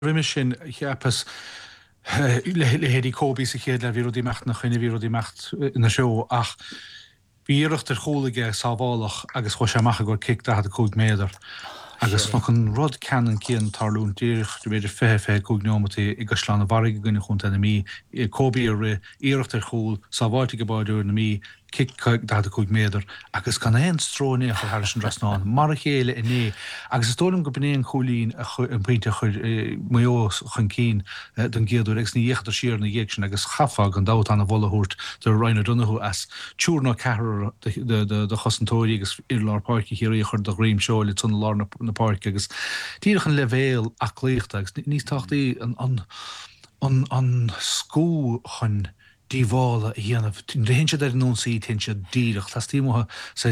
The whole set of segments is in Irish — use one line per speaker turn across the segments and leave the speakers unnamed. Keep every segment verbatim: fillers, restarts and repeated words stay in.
Riimi sin cheappas le héadí cóbí sa chéad le bhíú macht nach chuine bhíú macht na seo ach bíireachtar cholaige sábhálach agus chu séach gur kick a cúg méidir. Agus nach an rud cean cían tarlún díirich beidir fé fé cúgneomatí i go sláán bharige gunna chunta na mí cóbí ar íireachtar choúil sábháilte go báidú na mí kick da cúg méidir agus gan éon stróní a chu Harrison Rasnáin mar a chéile iné agus is tólam go bnéon cholín an puinte chuir muos chun cín den géadú ex ní dhéachtar siar na dhéic sin agus chafa an dát anna bhlahút de Ryan O'Donoghue as túr cehar de chosantóí agus Irlár Parki hirí chur do réim seo le tun lá na park agus tíchan levéil ach léocht agus níos táchtaí an an an an scó chun díhála dhéanamh réhése ar nó sí tinse díirech Tás tímthe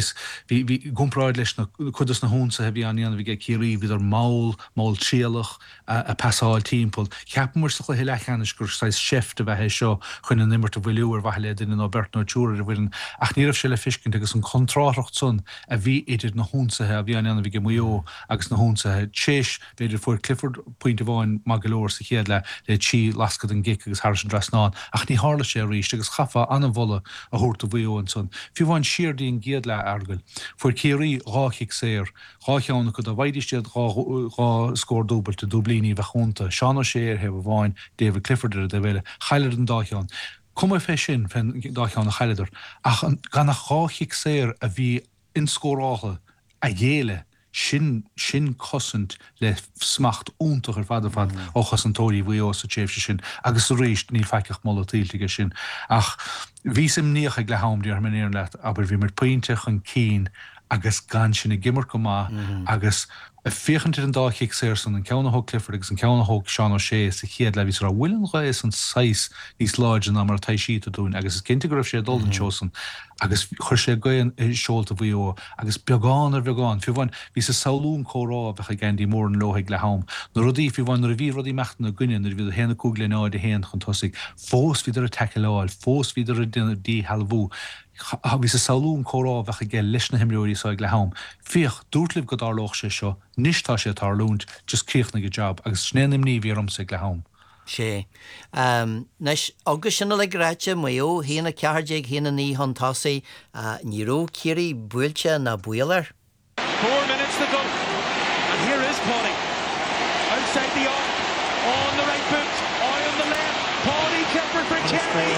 bhí gomráid leis chudas na húnsa he bhí aníana bhí cií viidir máil máil tríalach a pasáil timppel. Ceapmar sa le lechanis gur sais sifte bheit seo chun an nimmert a bhfuúar bhaile in an Albertno túúir a bhfuin ach níamh se le fiscin agus an contráracht sun a bhí idir na húnsathe a bhí aníana bhí go muo agus na húnsathe téis beidir fuair Clifford Pointe bháin má golóir sa chéad le le tí lascad an gic agus Harrison Rasnáin ach ní hála sé ríist agus chafa anna bhla a thuirta bhuió an son. Fiú bhain siardíon géad le airgail. Fuair céirí ráchiigh séir, rácheánna go a bhaidístead rá scór dúbalta Dublíní bheitchúnta, Seán O'Shea hebh bháin David Clifford a bhile chailead an dácheán. Cuma fé sin fen dácheán na chaileidir ach gan nach ráchiigh séir a bhí in scórácha a dhéile sin sin cosint le smacht úntaach ar fad a fad ó chasantóí bhuió sa téifse sin agus a réist ní feicech moltíiltige sin ach bhí sim níocha le háimdí ar manéir leat aber bhí mar pointe chun cín agus gan sin na gimar go má agus a féchantir an dáchiigh séir san an ceanna hog Clifford agus an ceanna hog Seán O'Shea sa chéad le vís ra bhfuiln rééis an sais níos láid an amar taisí a dún agus is cinnte gribh sé dul an seosan agus chuir sé goin seolta bhuió agus beagán ar beagán fiú bhain ví sa saoún chórá bheitcha gandí mór an loigh le ham. Na rudí fiú bhain ar a bhí rudí meachtain na guine ar bhí a héna cúg le náid a héan chun tosaigh fós viidir a teiceáil, fós viidir a duine dí halbhú. Bhí sa saoún chórá bheitcha gé leis na himreúí sáid le ham. Fioch dúirtlibh go dárlóch sé seo, níos tá sé tarlúnt, just críochna go job, agus snéanam ní bhí romsa le ham.
sé. Um, Nes agus sinna le gráite maió hína ceardéag hína ní hantásaí níró cíirí builte na builar.
Four minutes to go. And here is Paulie. Outside the arc. On the right boot. Eye on the left. Paulie Clifford for Kerry.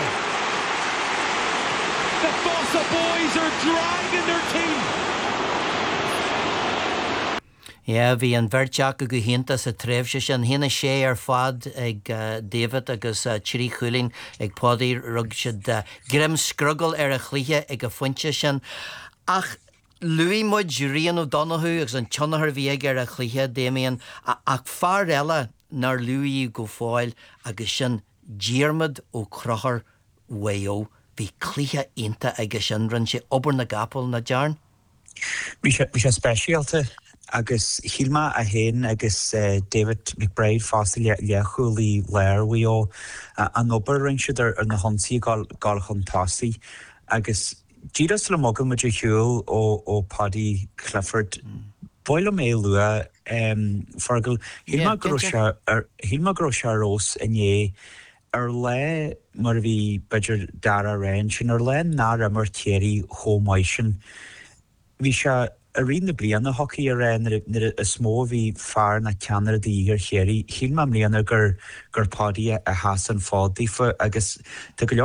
The Fossa boys are dragging their team.
Ja, bhí an bhirteach a go hianta sa tréimhse sin hína sé ar fad ag uh, David agus uh, Tírí Chúilín ag pádaí rug siad uh, grim scruggal ar a chlíthe ag a foiinte sin. Ach Louis Mud Rian O'Donoghue agus an tionachar bhí ag ar a chlíthe déimion ach fear eile nar Louis go fáil agus sin Diarmid ó Crochar Wayo bhí chlíthe inta agus sin ran sé obair na gapal na dearn.
Bhí sé speisialta agus Hilma a hen agus uh, David McBride fásta le chulaí léir bhuió uh, an obair rin siad ar na honsaí gáil chun tásaí agus díras le mogam muid a hiúil ó ó Paddy Clifford bóile mé lua um, fargal Hilma gro se rós iné ar le mar bhí beidir dara rain sin ar le ná a mar téirí hómáid sin bhí se a rin na bliana hockey a ran na a smó bhí fear na ceanar dígur chéirí híl mam líana gur gur Paddy a hasan fádaí agus tá go leor